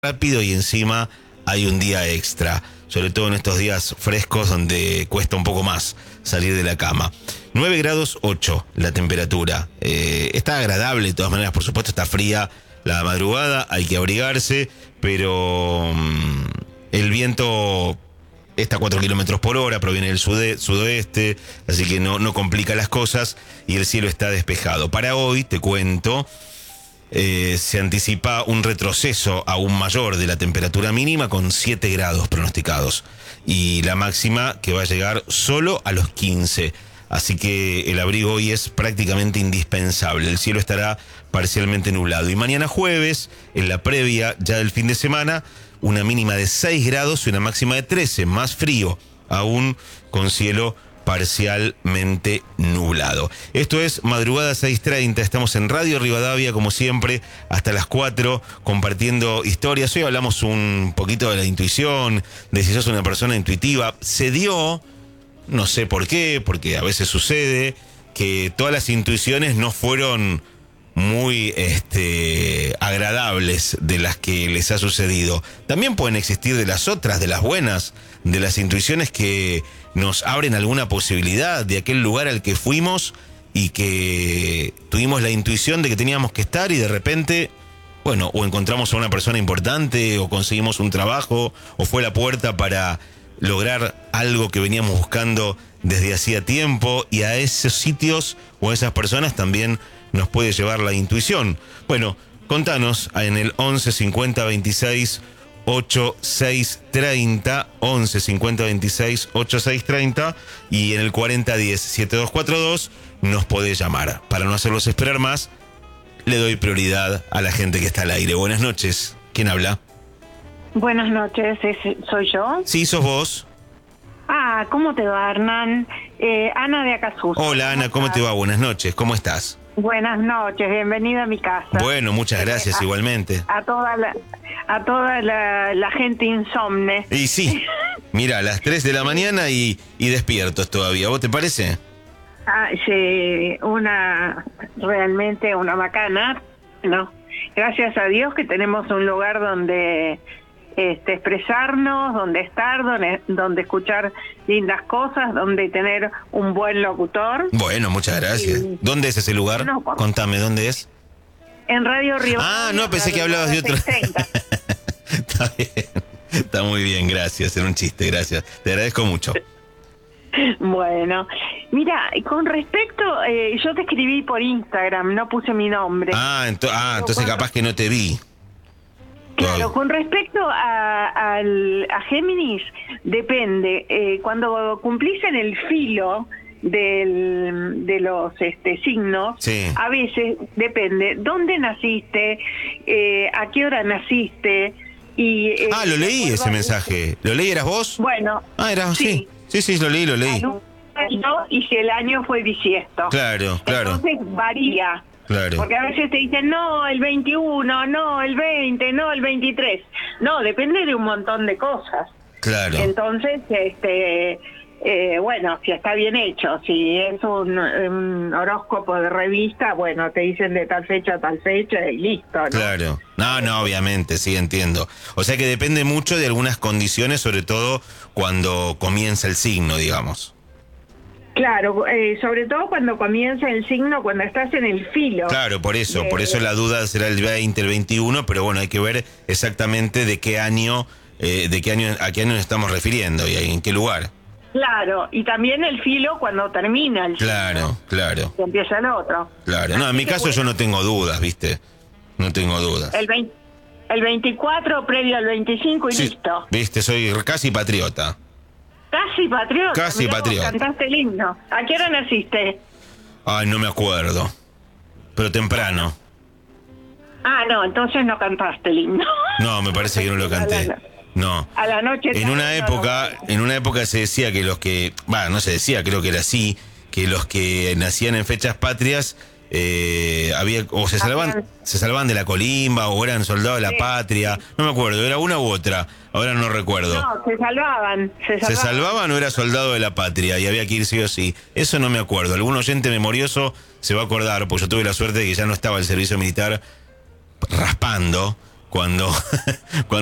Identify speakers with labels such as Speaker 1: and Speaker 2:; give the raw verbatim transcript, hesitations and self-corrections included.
Speaker 1: rápido y encima hay un día extra, sobre todo en estos días frescos donde cuesta un poco más salir de la cama. nueve grados ocho la temperatura, eh, está agradable de todas maneras, por supuesto está fría la madrugada, hay que abrigarse, pero um, el viento está a cuatro kilómetros por hora, proviene del sude- sudoeste, así que no, no complica las cosas y el cielo está despejado. Para hoy, te cuento, Eh, se anticipa un retroceso aún mayor de la temperatura mínima con siete grados pronosticados y la máxima que va a llegar solo a los quince. Así que el abrigo hoy es prácticamente indispensable. El cielo estará parcialmente nublado. Y mañana jueves, en la previa ya del fin de semana, una mínima de seis grados y una máxima de trece, más frío, aún con cielo parcialmente nublado. Esto es Madrugada seis treinta, estamos en Radio Rivadavia, como siempre, hasta las cuatro, compartiendo historias. Hoy hablamos un poquito de la intuición, de si sos una persona intuitiva. Se dio, no sé por qué, porque a veces sucede, que todas las intuiciones no fueron muy este, agradables de las que les ha sucedido. También pueden existir de las otras, de las buenas, de las intuiciones que nos abren alguna posibilidad de aquel lugar al que fuimos y que tuvimos la intuición de que teníamos que estar y de repente, bueno, o encontramos a una persona importante o conseguimos un trabajo o fue la puerta para lograr algo que veníamos buscando desde hacía tiempo, y a esos sitios o a esas personas también nos puede llevar la intuición. Bueno, contanos en el once cincuenta veintiséis ochenta y seis treinta, once cincuenta veintiséis ochenta y seis treinta, y en el cuarenta diez setenta y dos cuarenta y dos nos podés llamar. Para no hacerlos esperar más, le doy prioridad a la gente que está al aire. Buenas noches. ¿Quién habla?
Speaker 2: Buenas noches, ¿es- ¿soy yo?
Speaker 1: Sí, sos vos.
Speaker 2: Ah, ¿cómo te va, Hernán? Eh, Ana de Acasuso.
Speaker 1: Hola, Ana, ¿cómo te va? Buenas noches, ¿cómo estás?
Speaker 2: Buenas noches, bienvenida a mi casa.
Speaker 1: Bueno, muchas gracias,
Speaker 2: a,
Speaker 1: igualmente.
Speaker 2: A toda la, a toda la, la gente insomne.
Speaker 1: Y sí, mira, a las tres de la mañana y, y despiertos todavía, ¿vos te parece?
Speaker 2: Ah, sí, una, realmente una macana, ¿no? Gracias a Dios que tenemos un lugar donde este, expresarnos, donde estar, donde, donde escuchar lindas cosas, donde tener un buen locutor.
Speaker 1: Bueno, muchas gracias.
Speaker 2: Y-
Speaker 1: ¿Dónde es ese lugar?
Speaker 2: No, por-
Speaker 1: Contame, ¿dónde es?
Speaker 2: En Radio Rivadavia.
Speaker 1: Ah, no, pensé que hablabas de otro.
Speaker 2: seiscientos treinta.
Speaker 1: Está bien, está muy bien, gracias, era un chiste, gracias. Te agradezco mucho.
Speaker 2: Bueno, mira, con respecto, eh, yo te escribí por Instagram, no puse mi nombre.
Speaker 1: Ah, ento- ah, entonces capaz que no te vi.
Speaker 2: Claro, con respecto a, al- a Géminis, depende. Eh, cuando cumplís en el filo del, de los este, signos,
Speaker 1: Sí.
Speaker 2: a veces depende dónde naciste, eh, a qué hora naciste. Y, eh,
Speaker 1: Ah, lo leí
Speaker 2: de
Speaker 1: ese
Speaker 2: acuerdo a-
Speaker 1: mensaje. ¿Lo leí, eras vos?
Speaker 2: Bueno,
Speaker 1: Ah, eras, sí. Sí, sí, lo leí, lo leí.
Speaker 2: año, y si el año fue bisiesto.
Speaker 1: Claro, claro,
Speaker 2: Entonces varía.
Speaker 1: claro.
Speaker 2: Porque a veces te dicen, no, el veintiuno, no, el veinte, no, el veintitrés. No, depende de un montón de cosas.
Speaker 1: Claro.
Speaker 2: Entonces, este, eh, bueno, si está bien hecho, si es un, un horóscopo de revista, bueno, te dicen de tal fecha a tal fecha y listo, ¿no?
Speaker 1: Claro. No, no, obviamente, sí, entiendo. O sea que depende mucho de algunas condiciones, sobre todo cuando comienza el signo, digamos.
Speaker 2: Claro, eh, sobre todo cuando comienza el signo, cuando estás en el filo.
Speaker 1: Claro, por eso,
Speaker 2: de-
Speaker 1: por eso la duda será el veinte, el veintiuno, pero bueno, hay que ver exactamente de qué año, eh, de qué año, a qué año nos estamos refiriendo y en qué lugar.
Speaker 2: Claro, y también el filo cuando termina el
Speaker 1: Claro, claro,
Speaker 2: que empieza el otro.
Speaker 1: claro. No, en mi caso yo no tengo dudas, ¿viste? No tengo dudas.
Speaker 2: El, veinte, el veinticuatro previo al veinticinco y
Speaker 1: Sí,
Speaker 2: listo.
Speaker 1: viste, soy casi patriota.
Speaker 2: Casi patriota.
Speaker 1: Casi
Speaker 2: mirá vos,
Speaker 1: patriota.
Speaker 2: Cantaste el himno. ¿A qué hora naciste?
Speaker 1: Ay, no me acuerdo. Pero temprano.
Speaker 2: Ah, no, entonces no cantaste el himno.
Speaker 1: No, me parece que no lo canté. No.
Speaker 2: A la noche.
Speaker 1: En una
Speaker 2: tarde, no,
Speaker 1: época, en una época se decía que los que, bueno, no se decía, creo que era así, que los que nacían en fechas patrias eh, había o se salvaban,
Speaker 2: Habían-
Speaker 1: se salvaban de la colimba o eran soldados de la
Speaker 2: Sí.
Speaker 1: patria, no me acuerdo, era una u otra, ahora no recuerdo.
Speaker 2: No, se salvaban. Se salvaban.
Speaker 1: ¿Se salvaban o era soldado de la patria y había que ir sí o sí? Eso no me acuerdo. Algún oyente memorioso se va a acordar, porque yo tuve la suerte de que ya no estaba el servicio militar raspando cuando, cuando